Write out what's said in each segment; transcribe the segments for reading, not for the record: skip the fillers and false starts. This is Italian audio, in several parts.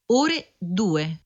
ore 2.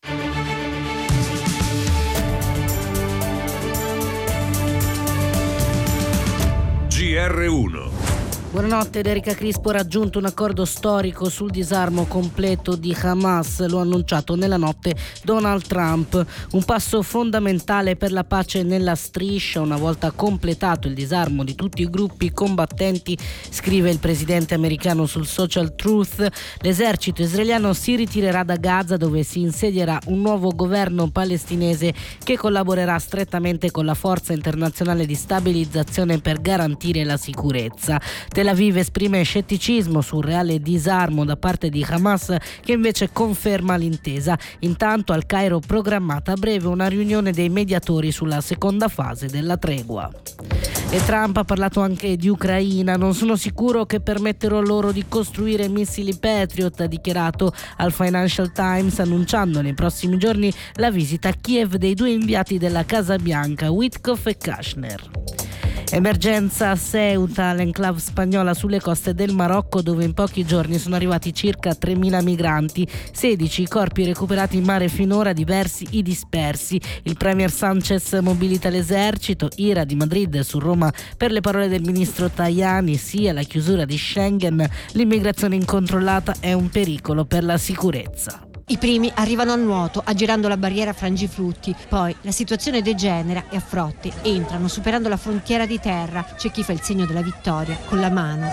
GR1. Buonanotte, Erika Crispo ha raggiunto un accordo storico sul disarmo completo di Hamas, lo ha annunciato nella notte Donald Trump. Un passo fondamentale per la pace nella striscia, una volta completato il disarmo di tutti i gruppi combattenti, scrive il presidente americano sul social Truth. L'esercito israeliano si ritirerà da Gaza, dove si insedierà un nuovo governo palestinese che collaborerà strettamente con la Forza Internazionale di Stabilizzazione per garantire la sicurezza. Tel Aviv esprime scetticismo sul reale disarmo da parte di Hamas, che invece conferma l'intesa. Intanto al Cairo programmata a breve una riunione dei mediatori sulla seconda fase della tregua. E Trump ha parlato anche di Ucraina. Non sono sicuro che permetterò loro di costruire missili Patriot, ha dichiarato al Financial Times, annunciando nei prossimi giorni la visita a Kiev dei due inviati della Casa Bianca, Witkoff e Kushner. Emergenza a Ceuta, l'enclave spagnola sulle coste del Marocco, dove in pochi giorni sono arrivati circa 3.000 migranti, 16 i corpi recuperati in mare finora, diversi i dispersi. Il premier Sánchez mobilita l'esercito, ira di Madrid su Roma per le parole del ministro Tajani, sì alla chiusura di Schengen, l'immigrazione incontrollata è un pericolo per la sicurezza. I primi arrivano a nuoto, aggirando la barriera Frangiflutti, poi la situazione degenera e a frotte entrano superando la frontiera di terra. C'è chi fa il segno della vittoria con la mano.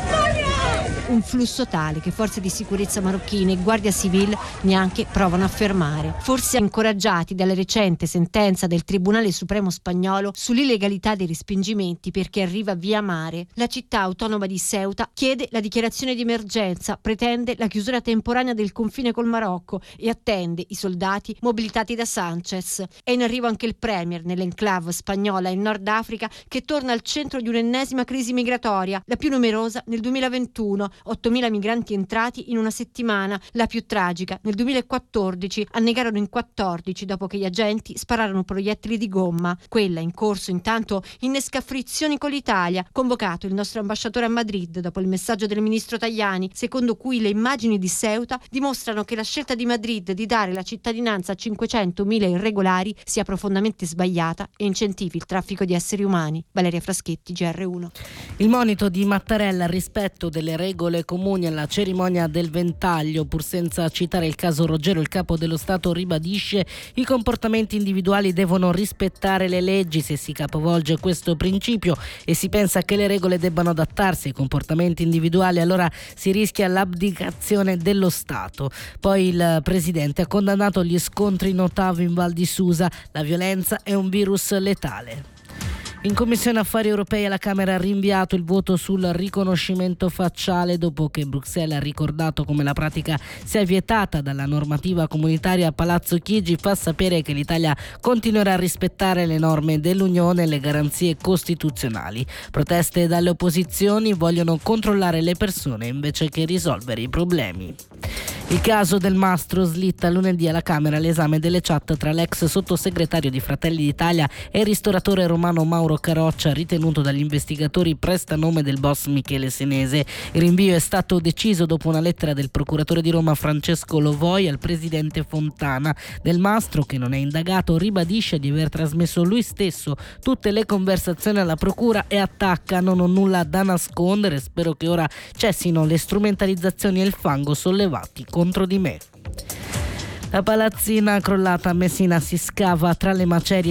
Un flusso tale che forze di sicurezza marocchine e Guardia Civile neanche provano a fermare. Forse incoraggiati dalla recente sentenza del Tribunale Supremo spagnolo sull'illegalità dei respingimenti per chi arriva via mare, la città autonoma di Ceuta chiede la dichiarazione di emergenza, pretende la chiusura temporanea del confine col Marocco e attende i soldati mobilitati da Sánchez. È in arrivo anche il premier nell'enclave spagnola in Nord Africa, che torna al centro di un'ennesima crisi migratoria, la più numerosa nel 2021, 8.000 migranti entrati in una settimana, la più tragica. Nel 2014 annegarono in 14 dopo che gli agenti spararono proiettili di gomma. Quella in corso intanto innesca frizioni con l'Italia. Convocato il nostro ambasciatore a Madrid dopo il messaggio del ministro Tajani, secondo cui le immagini di Ceuta dimostrano che la scelta di Madrid di dare la cittadinanza a 500.000 irregolari sia profondamente sbagliata e incentivi il traffico di esseri umani. Valeria Fraschetti, GR1. Il monito di Mattarella al rispetto delle regole comuni alla cerimonia del Ventaglio, pur senza citare il caso Roggero, il capo dello Stato ribadisce: i comportamenti individuali devono rispettare le leggi. Se si capovolge questo principio e si pensa che le regole debbano adattarsi ai comportamenti individuali, allora si rischia l'abdicazione dello Stato. Poi il presidente ha condannato gli scontri in Ottawa in Val di Susa. La violenza è un virus letale. In Commissione Affari Europei alla Camera ha rinviato il voto sul riconoscimento facciale dopo che Bruxelles ha ricordato come la pratica sia vietata dalla normativa comunitaria. Palazzo Chigi fa sapere che l'Italia continuerà a rispettare le norme dell'Unione e le garanzie costituzionali. Proteste dalle opposizioni: vogliono controllare le persone invece che risolvere i problemi. Il caso del Mastro slitta lunedì alla Camera l'esame delle chat tra l'ex sottosegretario di Fratelli d'Italia e il ristoratore romano Mauro Caroccia, ritenuto dagli investigatori prestanome del boss Michele Senese. Il rinvio è stato deciso dopo una lettera del procuratore di Roma Francesco Lovoi al presidente Fontana. Del Mastro, che non è indagato, ribadisce di aver trasmesso lui stesso tutte le conversazioni alla procura e attacca: non ho nulla da nascondere, spero che ora cessino le strumentalizzazioni e il fango sollevati contro di me. La palazzina crollata a Messina si scava tra le macerie